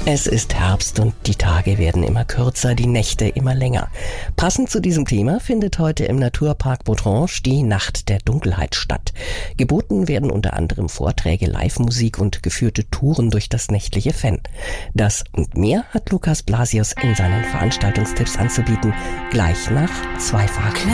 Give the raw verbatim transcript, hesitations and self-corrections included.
Es ist Herbst und die Tage werden immer kürzer, die Nächte immer länger. Passend zu diesem Thema findet heute im Naturpark Bottrange die Nacht der Dunkelheit statt. Geboten werden unter anderem Vorträge, Live-Musik und geführte Touren durch das nächtliche Fenn. Das und mehr hat Lukas Blasius in seinen Veranstaltungstipps anzubieten, gleich nach zwei Fragen.